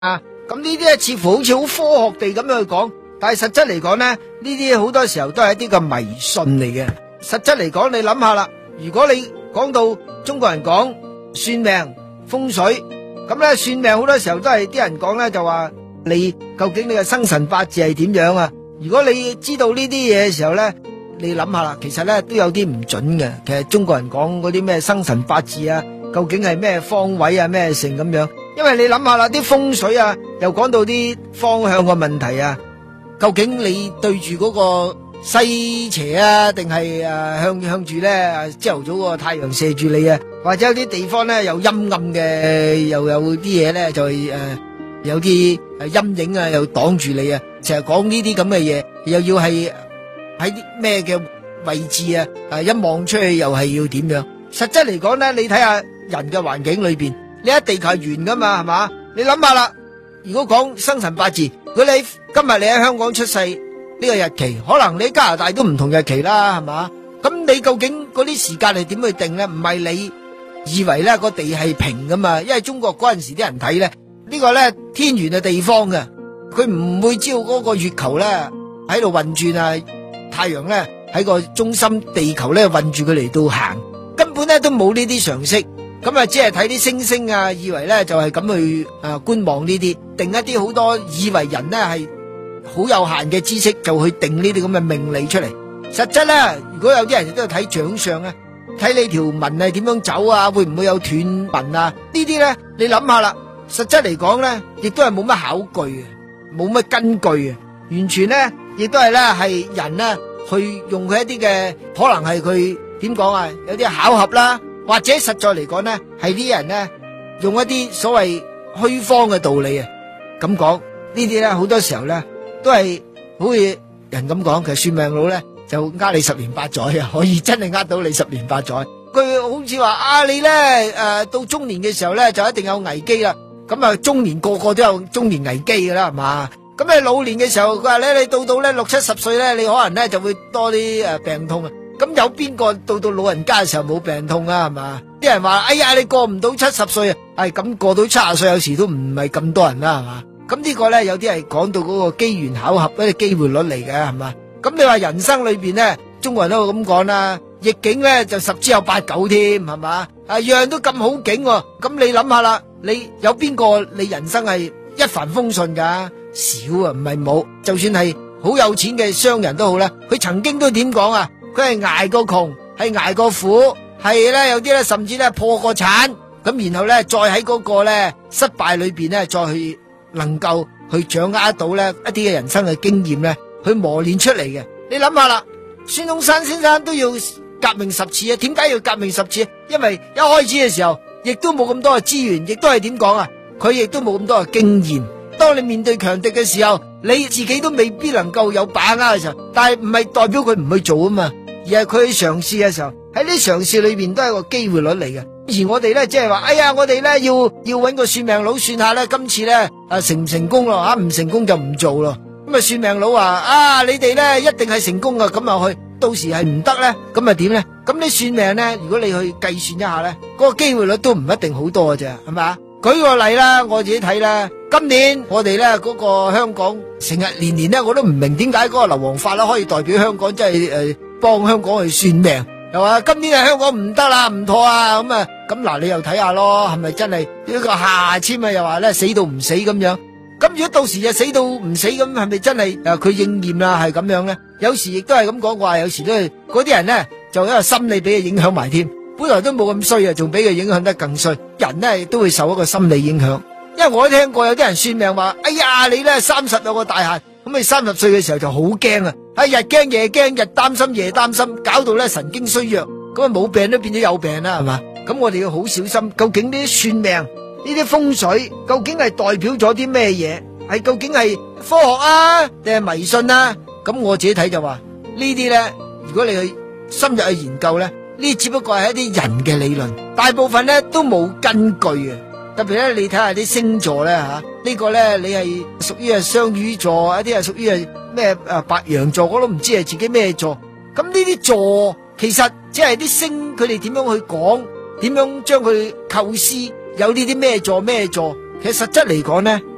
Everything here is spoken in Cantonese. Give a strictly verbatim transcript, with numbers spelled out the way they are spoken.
啊。咁呢啲咧似乎好似好科學地咁樣去講，但係實質嚟講咧，呢啲好多時候都係一啲嘅迷信嚟嘅。實質嚟講，你諗下啦，如果你講到中國人講算命風水，咁咧算命好多時候都係啲人講咧就話你究竟你嘅生辰八字係點樣啊？如果你知道呢啲嘢嘅時候咧，你諗下啦，其實咧都有啲唔準嘅。其實中國人講嗰啲咩生辰八字啊，究竟係咩方位啊咩成咁樣？因為你諗下啦，啲風水啊，又講到啲方向嘅問題啊，究竟你對住嗰個西斜啊，定係誒向向住咧朝頭早個太陽射住你啊？或者有啲地方咧又陰暗嘅，又有啲嘢咧就係誒有啲誒陰影啊，又擋住你啊！成日講呢啲咁嘅嘢，又要係喺啲咩嘅位置啊？誒一望出去又係要點樣？實質嚟講咧，你睇下人嘅環境裏邊。你一地球係圓噶嘛，係嘛？你諗下啦，如果講生辰八字，如果你今日你喺香港出世呢個日期，可能你喺加拿大都唔同日期啦，係嘛？咁你究竟嗰啲時間係點去定咧？唔係你以為咧個地係平噶嘛？因為中國嗰陣時啲人睇咧呢個咧天圓嘅地方嘅，佢唔會知道嗰個月球咧喺度運轉啊，太陽咧喺個中心，地球咧運住佢嚟到行，根本咧都冇呢啲常識。咁啊，只係睇啲星星啊，以為咧就係咁去誒觀望呢啲，定一啲好多以為人咧係好有限嘅知識，就去定呢啲咁嘅命理出嚟。實質咧，如果有啲人亦都係睇掌相啊，睇你條紋係點樣走啊，會唔會有斷紋啊？呢啲咧，你諗下啦，實質嚟講咧，亦都係冇乜考據嘅，冇乜根據嘅，完全咧，亦都係咧係人咧去用佢一啲嘅，可能係佢點講啊，有啲巧合啦。或者實在嚟講呢，係啲人呢，用一啲所謂虛方嘅道理啊，咁講呢啲呢，好多時候呢，都係好似人咁講，其實算命佬呢，就呃你十年八載啊，可以真係呃到你十年八載。佢好似話啊，你呢，誒、呃、到中年嘅時候呢，就一定有危機啦。咁啊中年個個都有中年危機噶啦，係嘛？咁你老年嘅時候，佢話咧你到到咧六七十歲呢，你可能呢，就會多啲誒病痛啊。咁有邊個到到老人家嘅時候冇病痛啊？係嘛？啲人話哎呀，你過唔到七十歲啊，係咁過到七十歲有時都唔係咁多人啦，係嘛？咁呢個咧有啲係講到嗰個機緣巧合嗰啲機會率嚟嘅，係嘛？咁你話人生裏邊咧，中國人都咁講啦，逆境咧就十之有八九添，係嘛？啊樣都咁好景，咁你諗下啦，你有邊個你人生係一帆風順噶？少啊，唔係冇，就算係好有錢嘅商人都好啦，佢曾經都點講啊？佢係挨過窮，係挨過苦，係咧有啲咧甚至咧破過產，咁然後咧再喺嗰個咧失敗裏邊咧再去能夠去掌握到咧一啲嘅人生嘅經驗咧，去磨練出嚟嘅。你諗下啦，孫中山先生都要革命十次啊？點解要革命十次？因為一開始嘅時候，亦都冇咁多嘅資源，亦都係點講啊？佢亦都冇咁多嘅經驗。當你面對強敵嘅時候，你自己都未必能夠有把握嘅時候，但係唔係代表佢唔去做啊嘛？而係佢去嘗試嘅時候，喺呢嘗試裏邊都係個機會率嚟嘅。而我哋咧即係話，哎呀，我哋咧要要搵個算命佬算下咧，今次咧啊成唔成功咯？吓唔成功就唔做咯。咁啊算命佬話啊，你哋咧一定係成功噶，咁啊去，到時係唔得咧，咁啊點咧？咁你算命咧，如果你去計算一下咧，嗰個機會率都唔一定好多嘅啫，係咪啊？舉個例啦，我自己睇啦，今年我哋咧嗰個香港成日年年咧，我都唔明點解嗰個劉皇發啦可以代表香港，即係誒幫香港去算命，又話今年係香港唔得啦，唔妥啊，咁啊咁嗱，你又睇下咯，係咪真係呢個下簽啊？又話咧死到唔死咁樣，咁如果到時就死到唔死咁，係咪真係誒佢應驗啦？係咁樣咧？有時亦都係咁講話，有時都係嗰啲人咧就因為心理俾佢影響埋添。本來都冇咁衰啊，仲俾佢影響得更衰。人咧都會受一個心理影響，因為我都聽過有啲人算命話，哎呀你咧三十有個大限，咁你三十歲嘅時候就好驚啊，係日驚夜驚，日擔心夜擔心，搞到咧神經衰弱，咁啊冇病都變咗有病啦，係嘛？咁我哋要好小心，究竟呢啲算命呢啲風水究竟係代表咗啲咩嘢？係究竟係科學啊定係迷信啊？咁我自己睇就話呢啲咧，如果你去深入去研究咧，呢只不過係一啲人嘅理論，大部分咧都冇根據嘅。特別咧，你睇下啲星座咧吓，呢個咧你係屬於係雙魚座，一啲係屬於係咩誒白羊座，我都唔知係自己咩座。咁呢啲座其實即係啲星，佢哋點樣去講，點樣將佢構思，有呢啲咩座咩座。其實實質嚟講咧，